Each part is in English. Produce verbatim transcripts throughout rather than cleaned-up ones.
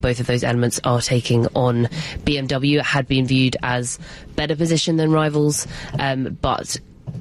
both of those elements are taking on B M W. It had been viewed as better position than rivals, um, but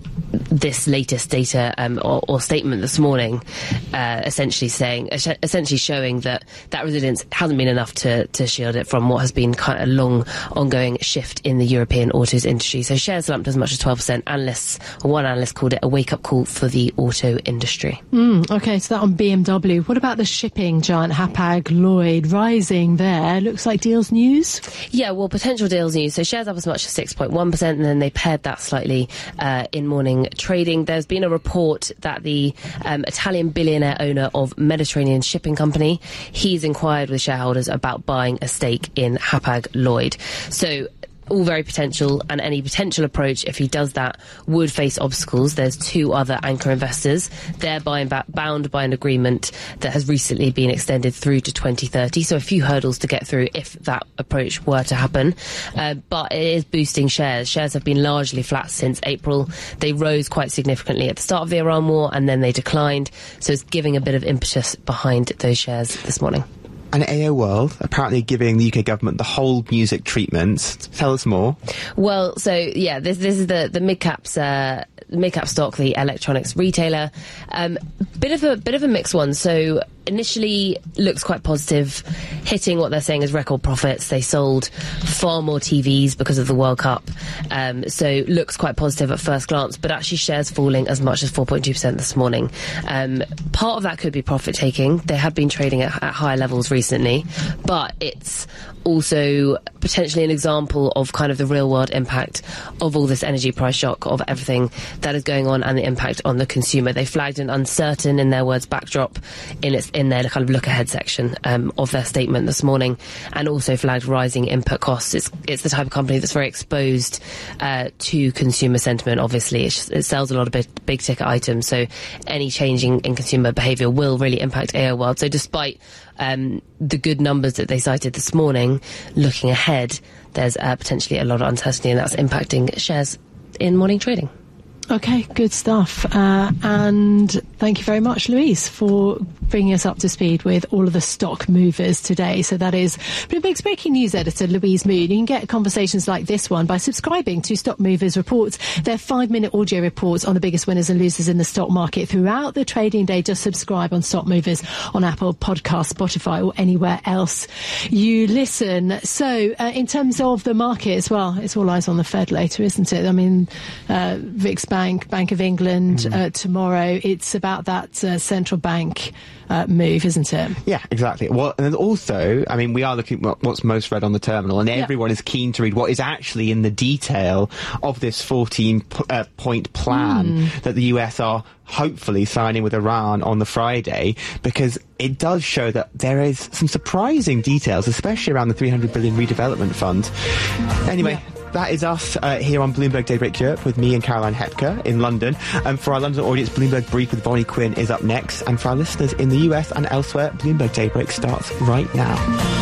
this latest data um, or, or statement this morning uh, essentially saying, essentially showing that that resilience hasn't been enough to, to shield it from what has been kind of a long ongoing shift in the European autos industry. So shares slumped as much as twelve percent. Analysts, or one analyst called it a wake-up call for the auto industry. Mm, okay, so that on B M W. What about the shipping giant Hapag-Lloyd rising there? Looks like deals news? Yeah, well, potential deals news. So shares up as much as six point one percent, and then they paired that slightly uh, in morning trading. There's been a report that the um, Italian billionaire owner of Mediterranean Shipping Company, he's inquired with shareholders about buying a stake in Hapag-Lloyd. So all very potential, and any potential approach, if he does that, would face obstacles. There's two other anchor investors. They're buying back, bound by an agreement that has recently been extended through to twenty thirty, so a few hurdles to get through if that approach were to happen. Uh, but it is boosting shares. Shares have been largely flat since April. They rose quite significantly at the start of the Iran war, and then they declined, so it's giving a bit of impetus behind those shares this morning. And A O World apparently giving the U K government the whole music treatment. Tell us more. Well, so yeah, this this is the the mid caps uh, mid cap stock, the electronics retailer. Um, bit of a bit of a mixed one. So initially looks quite positive, hitting what they're saying is record profits. They sold far more T Vs because of the World Cup, um, so looks quite positive at first glance, but actually shares falling as much as four point two percent this morning. Um, part of that could be profit taking. They have been trading at, at higher levels recently. recently, but it's also potentially an example of kind of the real world impact of all this energy price shock, of everything that is going on, and the impact on the consumer. They flagged an uncertain, in their words, backdrop in its in their kind of look ahead section um, of their statement this morning, and also flagged rising input costs. It's it's the type of company that's very exposed uh, to consumer sentiment. Obviously, it, just, it sells a lot of big, big ticket items, so any changing in consumer behaviour will really impact A O World. So despite um, the good numbers that they cited this morning, looking ahead, there's uh, potentially a lot of uncertainty, and that's impacting shares in morning trading. Okay, good stuff. Uh, and thank you very much, Louise, for bringing us up to speed with all of the stock movers today. So that is Bloomberg's breaking news editor, Louise Moon. You can get conversations like this one by subscribing to Stock Movers Reports. They're five-minute audio reports on the biggest winners and losers in the stock market throughout the trading day. Just subscribe on Stock Movers on Apple Podcasts, Spotify, or anywhere else you listen. So uh, in terms of the markets, well, it's all eyes on the Fed later, isn't it? I mean, uh, Vix Bank, Bank of England, mm. uh, tomorrow. It's about that uh, central bank uh, move, isn't it? Yeah, exactly. Well, and then also, I mean, we are looking at what's most read on the terminal, and yeah. everyone is keen to read what is actually in the detail of this fourteen uh, point plan mm. that the U S are hopefully signing with Iran on the Friday, because it does show that there is some surprising details, especially around the three hundred billion redevelopment fund. Anyway. Yeah. That is us uh, here on Bloomberg Daybreak Europe with me and Caroline Hepker in London. And um, for our London audience, Bloomberg Brief with Bonnie Quinn is up next. And for our listeners in the U S and elsewhere, Bloomberg Daybreak starts right now.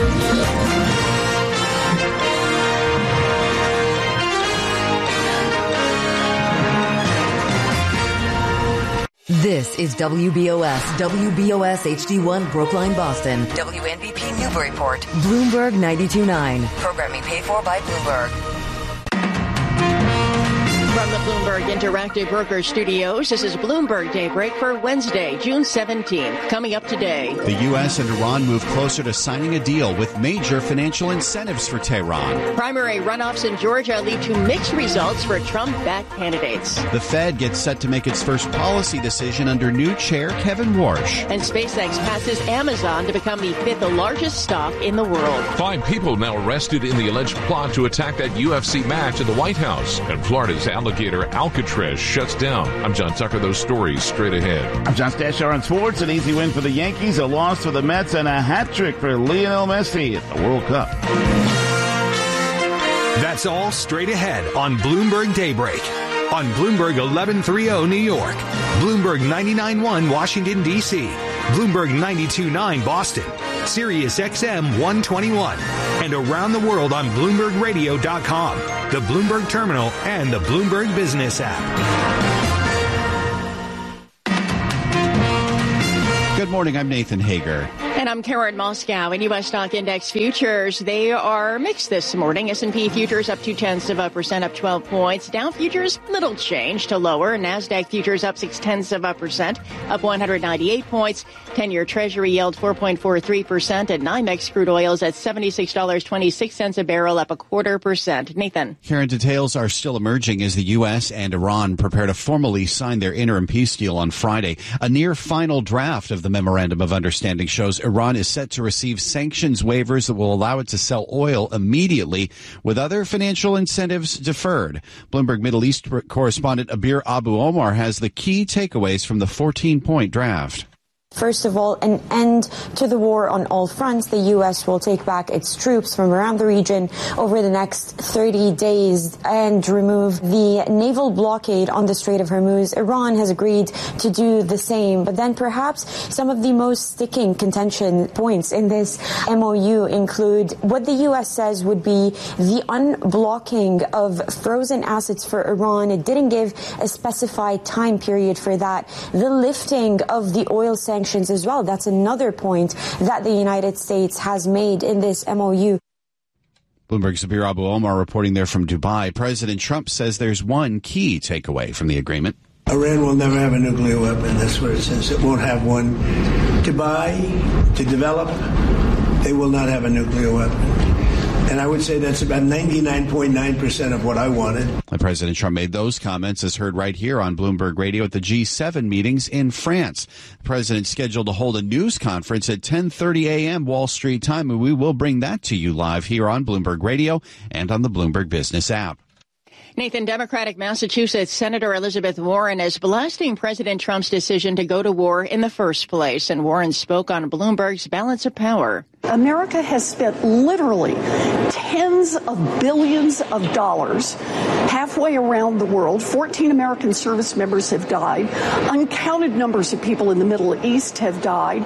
This is W B O S, W B O S H D one Brookline, Boston. W N B P Newburyport. Bloomberg ninety-two point nine. Programming paid for by Bloomberg. From the Bloomberg Interactive Broker Studios, this is Bloomberg Daybreak for Wednesday, June seventeenth. Coming up today. The U S and Iran move closer to signing a deal with major financial incentives for Tehran. Primary runoffs in Georgia lead to mixed results for Trump-backed candidates. The Fed gets set to make its first policy decision under new chair Kevin Warsh. And SpaceX passes Amazon to become the fifth largest stock in the world. Five people now arrested in the alleged plot to attack that U F C match at the White House. And Florida's alligator Alcatraz shuts down. I'm John Tucker. Those stories straight ahead. I'm John Stashar on sports. An easy win for the Yankees, a loss for the Mets, and a hat trick for Lionel Messi at the World Cup. That's all straight ahead on Bloomberg Daybreak. On Bloomberg eleven thirty New York, Bloomberg ninety-nine point one Washington, D C, Bloomberg ninety-two point nine Boston, Sirius X M one twenty-one, and around the world on Bloomberg Radio dot com, the Bloomberg Terminal, and the Bloomberg Business app. Good morning, I'm Nathan Hager. And I'm Karen Moscow. In U S stock index futures, they are mixed this morning. S and P futures up two tenths of a percent, up twelve points. Dow futures, little change to lower. NASDAQ futures up six tenths of a percent, up one hundred ninety-eight points. ten-year Treasury yield four point four three percent. And NYMEX crude oils at seventy-six dollars and twenty-six cents a barrel, up a quarter percent. Nathan. Karen, details are still emerging as the U S and Iran prepare to formally sign their interim peace deal on Friday. A near final draft of the Memorandum of Understanding shows Iran is set to receive sanctions waivers that will allow it to sell oil immediately, with other financial incentives deferred. Bloomberg Middle East correspondent Abir Abu Omar has the key takeaways from the fourteen-point draft. First of all, an end to the war on all fronts. The U S will take back its troops from around the region over the next thirty days and remove the naval blockade on the Strait of Hormuz. Iran has agreed to do the same. But then perhaps some of the most sticking contention points in this M O U include what the U S says would be the unblocking of frozen assets for Iran. It didn't give a specified time period for that. The lifting of the oil sanctions as well. That's another point that the United States has made in this M O U. Bloomberg's Abir Abu Omar reporting there from Dubai. President Trump says there's one key takeaway from the agreement. Iran will never have a nuclear weapon. That's what it says. It won't have one to buy, to develop. They will not have a nuclear weapon. And I would say that's about ninety-nine point nine percent of what I wanted. President Trump made those comments as heard right here on Bloomberg Radio at the G seven meetings in France. The president scheduled to hold a news conference at ten thirty a.m. Wall Street time, and we will bring that to you live here on Bloomberg Radio and on the Bloomberg Business app. Nathan, Democratic Massachusetts Senator Elizabeth Warren is blasting President Trump's decision to go to war in the first place. And Warren spoke on Bloomberg's Balance of Power. America has spent literally tens of billions of dollars halfway around the world. fourteen American service members have died. Uncounted numbers of people in the Middle East have died.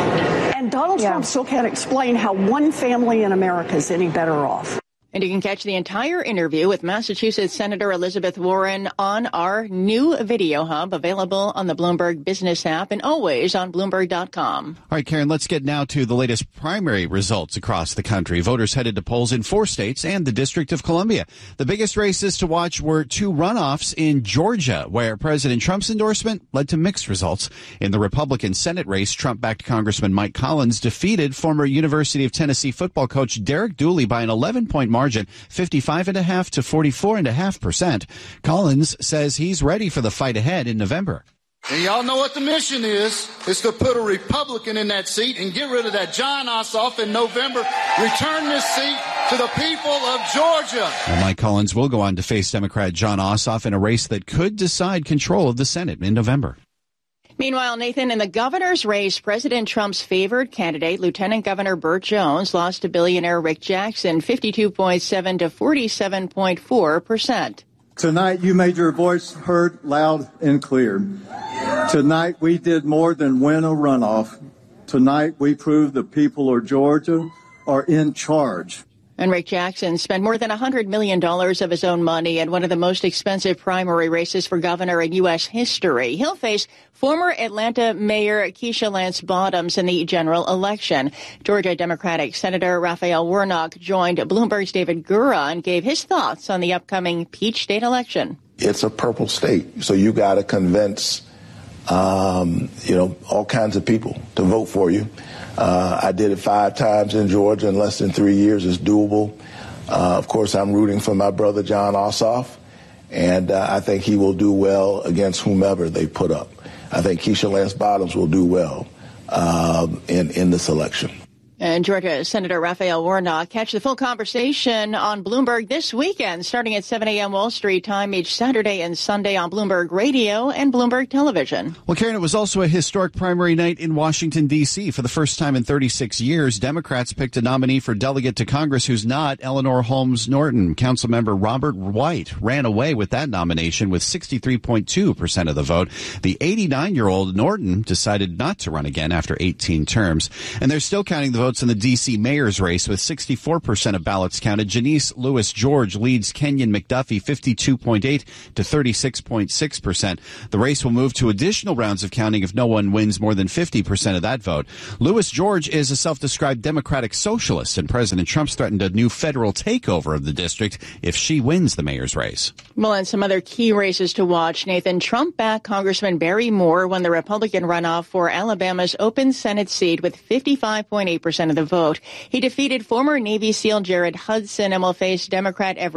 And Donald yeah. Trump still can't explain how one family in America is any better off. And you can catch the entire interview with Massachusetts Senator Elizabeth Warren on our new video hub, available on the Bloomberg Business app and always on Bloomberg dot com. All right, Karen, let's get now to the latest primary results across the country. Voters headed to polls in four states and the District of Columbia. The biggest races to watch were two runoffs in Georgia, where President Trump's endorsement led to mixed results. In the Republican Senate race, Trump-backed Congressman Mike Collins defeated former University of Tennessee football coach Derek Dooley by an eleven-point margin. Margin, fifty-five point five to forty-four point five percent. Collins says he's ready for the fight ahead in November. And y'all know what the mission is. It's to put a Republican in that seat and get rid of that Jon Ossoff in November. Return this seat to the people of Georgia. Well, Mike Collins will go on to face Democrat Jon Ossoff in a race that could decide control of the Senate in November. Meanwhile, Nathan, in the governor's race, President Trump's favored candidate, Lieutenant Governor Burt Jones, lost to billionaire Rick Jackson fifty-two point seven to forty-seven point four percent. Tonight, you made your voice heard loud and clear. Tonight, we did more than win a runoff. Tonight, we proved the people of Georgia are in charge. And Rick Jackson spent more than one hundred million dollars of his own money in one of the most expensive primary races for governor in U S history. He'll face former Atlanta Mayor Keisha Lance Bottoms in the general election. Georgia Democratic Senator Raphael Warnock joined Bloomberg's David Gura and gave his thoughts on the upcoming Peach State election. It's a purple state, so you got to convince, um, you know, all kinds of people to vote for you. Uh, I did it five times in Georgia in less than three years. It's doable. Uh, of course, I'm rooting for my brother, Jon Ossoff, and uh, I think he will do well against whomever they put up. I think Keisha Lance Bottoms will do well um, in, in this election. And Georgia Senator Raphael Warnock. Catch the full conversation on Bloomberg this weekend, starting at seven a.m. Wall Street time each Saturday and Sunday on Bloomberg Radio and Bloomberg Television. Well, Karen, it was also a historic primary night in Washington, D C For the first time in thirty-six years, Democrats picked a nominee for delegate to Congress who's not Eleanor Holmes Norton. Councilmember Robert White ran away with that nomination with sixty-three point two percent of the vote. The eighty-nine-year-old Norton decided not to run again after eighteen terms. And they're still counting the votes votes in the D C mayor's race with sixty-four percent of ballots counted. Janice Lewis George leads Kenyon McDuffie fifty-two point eight to thirty-six point six percent. The race will move to additional rounds of counting if no one wins more than fifty percent of that vote. Lewis George is a self-described democratic socialist, and President Trump's threatened a new federal takeover of the district if she wins the mayor's race. Well, and some other key races to watch. Nathan, Trump-backed Congressman Barry Moore won the Republican runoff for Alabama's open Senate seat with fifty-five point eight percent of the vote. He defeated former Navy SEAL Jared Hudson and will face Democrat Everett